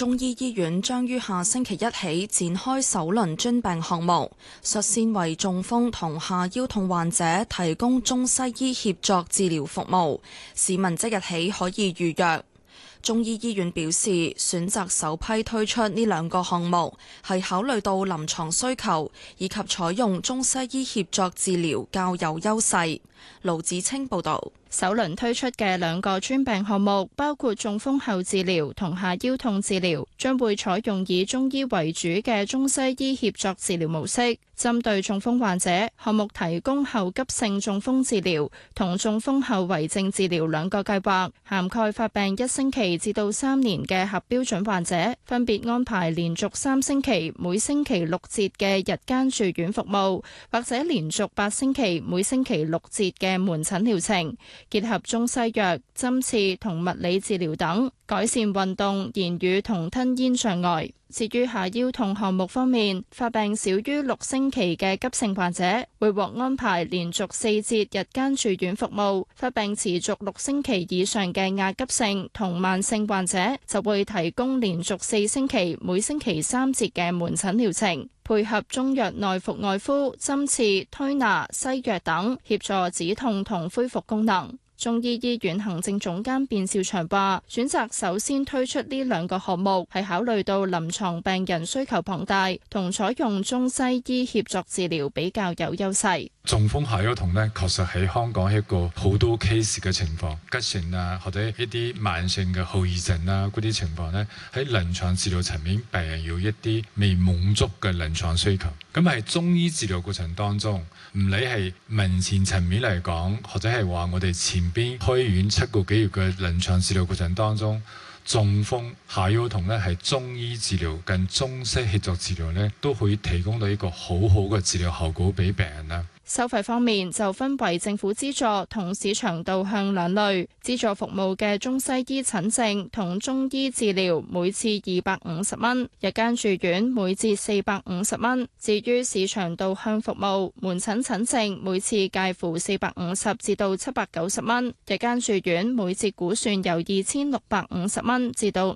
中醫醫院將於下星期一起展開首輪專病項目，率先為中風同下腰痛患者提供中西醫協作治療服務，市民即日起可以預約。中醫醫院表示，選擇首批推出呢兩個項目，係考慮到臨床需求以及採用中西醫協作治療較有優勢。盧子清報導。 首輪推出嘅兩個專病項目包括中風後治療同下腰痛治療，將會採用以中醫為主嘅中西醫協作治療模式。針對中風患者，項目提供後急性中風治療同中風後遺症治療兩個計劃，涵蓋發病1星期至到3年嘅合標準患者，分別安排連續3星期每星期6節嘅日間住院服務，或者連續8星期每星期6節嘅門診療程，結合中西藥、針刺同物理治療等，改善運動、言語同吞咽障礙。至於下腰痛項目方面，發病少於6星期嘅急性患者會獲安排連續4節日間住院服務，發病持續6星期以上嘅亞急性同慢性患者就會提供連續4星期每星期3節嘅門診療程，配合中藥內服外敷、針刺、推拿、西藥等，協助止痛同恢復功能。中醫醫院行政總監卞兆祥話，選擇首先推出呢兩個項目，係考慮到臨床病人需求龐大，同採用中西醫協作治療比較有優勢。 中風下腰痛呢，確實喺香港係一個好多 case 嘅情況，急性啊或者一啲慢性嘅後遺症啊嗰啲情況呢，喺臨床治療層面，病人有一啲未滿足嘅臨床需求。咁喺中醫治療過程當中，唔理係文前層面嚟講，或者係話我哋前邊開院7個幾月嘅臨床治療過程當中，中風下腰痛呢係中醫治療跟中西協作治療呢，都可以提供到一個好好嘅治療效果俾病人啦。 收費方面就分為政府資助同市場導向兩類，資助服務嘅中西醫診症同中醫治療每次250蚊，日間住院每節450蚊。至於市場導向服務，門診診症每次介乎450至到790蚊，日間住院每節估算由2650蚊至到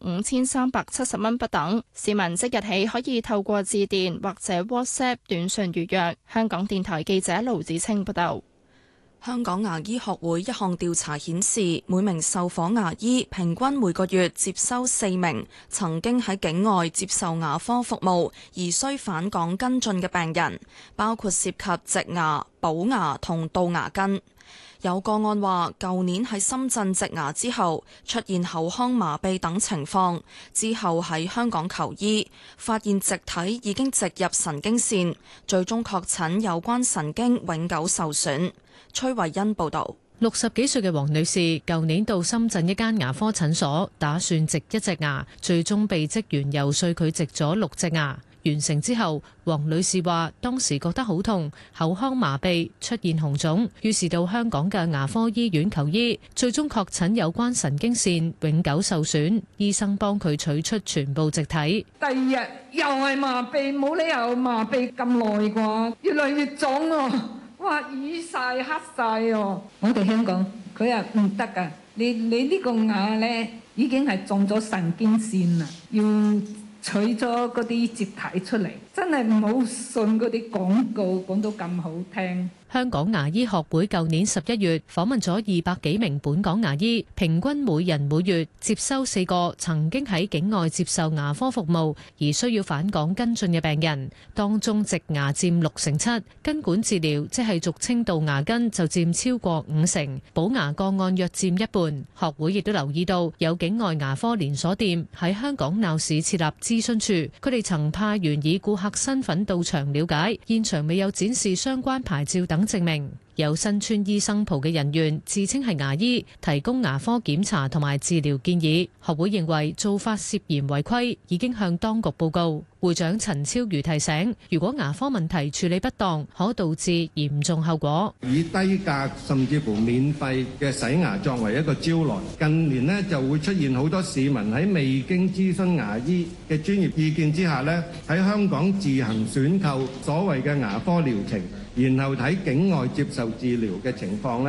5370蚊不等。市民即日起可以透過致電或者 WhatsApp 短信預約。香港電台記者盧子清報道。 香港牙醫學會一項調查顯示，每名受訪牙醫平均每個月接收4名曾經喺境外接受牙科服務而需返港跟進嘅病人，包括涉及植牙、補牙同杜牙根。有個案話，舊年喺深圳植牙之後出現口腔麻痹等情況，之後喺香港求醫，發現植體已經植入神經線，最終確診有關神經永久受損。崔慧欣報導。 60幾歲嘅黃女士，舊年到深圳一間牙科診所，打算植一隻牙，最終被職員游說佢植咗6隻牙。完成之後，黃女士話當時覺得好痛，口腔麻痹，出現紅腫，於是到香港嘅牙科醫院求醫，最終確診有關神經線永久受損，醫生幫佢取出全部植體。 第二日又係麻痹，冇理由麻痹咁耐啩，越嚟越腫啊！哇，瘀晒黑晒哦！我哋香港佢話唔得噶，你呢個牙咧已經係中咗神經線啦，要取咗嗰啲植體出嚟，真係唔好信嗰啲廣告講到咁好聽。 香港牙醫學會舊年11月訪問咗200幾名本港牙醫，平均每人每月接收4個曾經喺境外接受牙科服務而需要返港跟進嘅病人，當中植牙佔7%，根管治療即係俗稱杜牙根就佔超過50%，補牙個案約佔一半。學會亦都留意到有境外牙科連鎖店喺香港鬧市設立諮詢處，佢哋曾派員以顧客身份到場了解，現場未有展示相關牌照等證明。有身穿醫生袍嘅人員自稱係牙醫，提供牙科檢查同埋治療建議。學會認為做法涉嫌違規，已經向當局報告。會長陳超瑜提醒，如果牙科問題處理不當，可導致嚴重後果。 以低價甚至乎免費嘅洗牙作為一個招來，近年呢就會出現好多市民喺未經諮詢牙醫嘅專業意見之下呢，喺香港自行選購所謂嘅牙科療程，然後喺境外接受治療嘅情況呢，而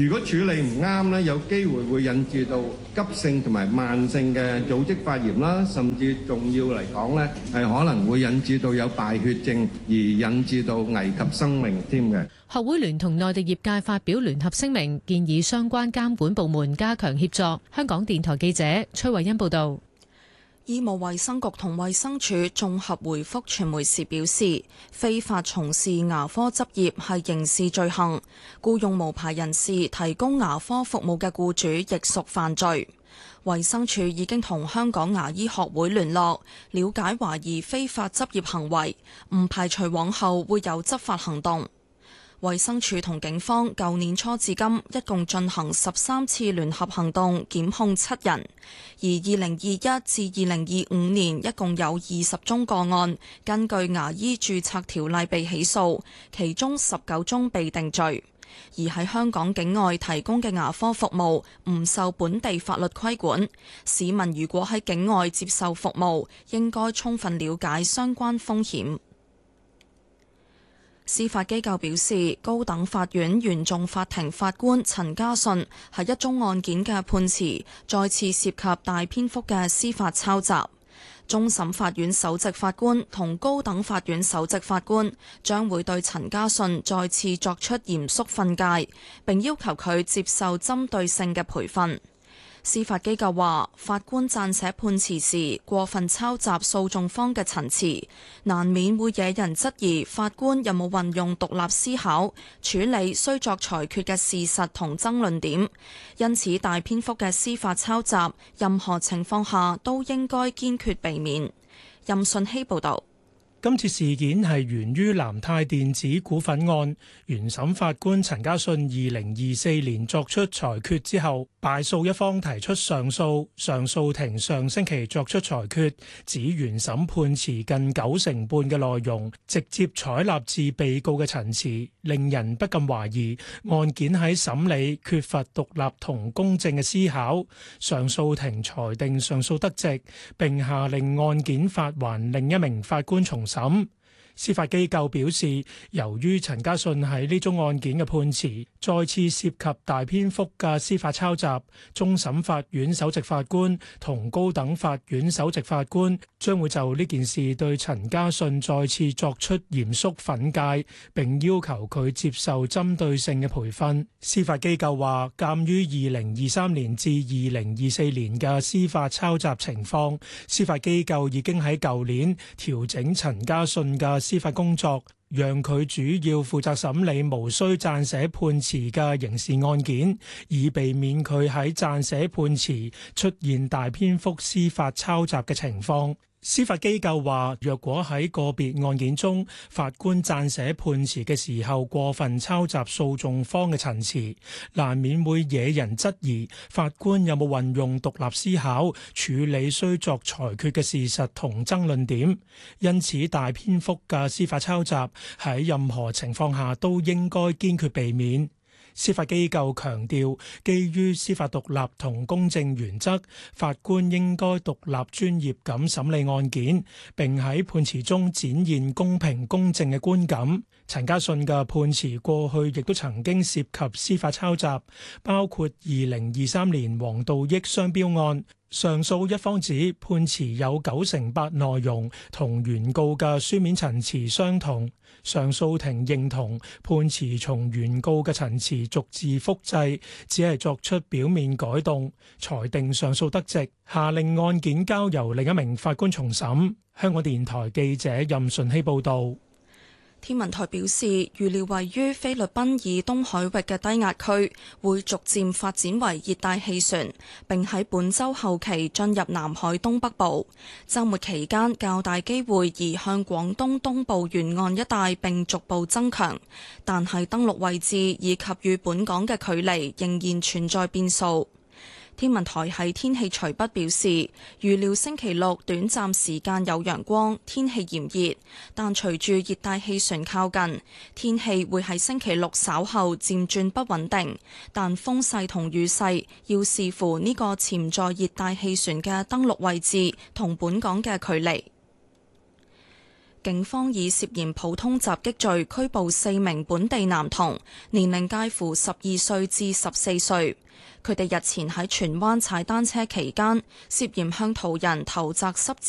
如果處理唔啱咧，有機會會引致到急性同埋慢性嘅組織發炎啦，甚至重要嚟講咧，係可能會引致到有敗血症，而引致到危及生命添嘅。 學會聯同內地業界發表聯合聲明，建議相關監管部門加強協作。香港電台記者崔慧欣報道。 醫務衛生局同衛生署綜合回覆傳媒時表示，非法從事牙科執業係刑事罪行，僱用無牌人士提供牙科服務嘅僱主亦屬犯罪。衛生署已經同香港牙醫學會聯絡，了解懷疑非法執業行為，唔排除往後會有執法行動。衛生署同警方舊年初至今一共進行13次聯合行動，檢控7人，而2021至2025年一共有20宗個案，根據牙醫註冊條例被起訴，其中19宗被定罪。而喺香港境外提供嘅牙科服務唔受本地法律規管，市民如果喺境外接受服務，應該充分了解相關風險。司法機構表示，高等法院原訟法庭法官陳家信喺一宗案件嘅判詞再次涉及大篇幅嘅司法抄襲。終審法院首席法官同高等法院首席法官將會對陳家信再次作出嚴肅訓誡，並要求佢接受針對性嘅培訓。司法機構話，法官撰寫判詞時過分抄襲訴訟方嘅陳詞，難免會惹人質疑法官有冇運用獨立思考處理需作裁決嘅事實同爭論點，因此大篇幅嘅司法抄襲，任何情況下都應該堅決避免。任信希報導。 今次事件係源於南泰電子股份案，原審法官陳家信2024年作出裁決之後，敗訴一方提出上訴，上訴庭上星期作出裁決，指原審判詞近90%半嘅內容直接採納至被告嘅陳詞，令人不禁懷疑案件喺審理缺乏獨立同公正嘅思考。上訴庭裁定上訴得直，並下令案件發還另一名法官重審。司法機構表示，由於陳家信喺呢宗案件嘅判詞再次涉及大篇幅嘅司法抄襲，終審法院首席法官同高等法院首席法官將會就呢件事對陳家信再次作出嚴肅訓誡，並要求佢接受針對性嘅培訓。司法機構話，鑑於2023年至2024年嘅司法抄襲情況，司法機構已經喺舊年調整陳家信嘅司法工作，讓佢主要負責審理無需撰寫判詞嘅刑事案件，以避免佢喺撰寫判詞出現大篇幅司法抄襲嘅情況。司法機構話，若果喺個別案件中，法官撰寫判詞嘅時候過分抄襲訴訟方嘅陳詞，難免會惹人質疑法官有冇運用獨立思考處理需作裁決嘅事實同爭論點。因此，大篇幅嘅司法抄襲喺任何情況下都應該堅決避免。司法機構強調，基於司法獨立同公正原則，法官應該獨立專業咁審理案件，並喺判詞中展現公平公正嘅觀感。陳家信嘅判詞過去亦都曾經涉及司法抄襲，包括2023年黃道益商標案。上訴一方指判詞有98%內容同原告嘅書面陳詞相同，上訴庭認同判詞從原告嘅陳詞逐字複製，只係作出表面改動，裁定上訴得直，下令案件交由另一名法官重審。香港電台記者任順希報導。 天文台表示，預料位於菲律賓以東海域嘅低壓區會逐漸發展為熱帶氣旋，並喺本週後期進入南海東北部。週末期間較大機會移向廣東東部沿岸一帶並逐步增強，但係登陸位置以及與本港嘅距離仍然存在變數。天文台喺天氣隨筆表示，預料星期六短暫時間有陽光，天氣炎熱，但隨住熱帶氣旋靠近，天氣會喺星期六稍後漸轉不穩定，但風勢同雨勢要視乎呢個潛在熱帶氣旋嘅登陸位置同本港嘅距離。 警方以涉嫌普通襲擊罪拘捕4名本地男童，年齡介乎12歲至14歲。佢哋日前喺荃灣踩單車期間，涉嫌向途人投擲濕紙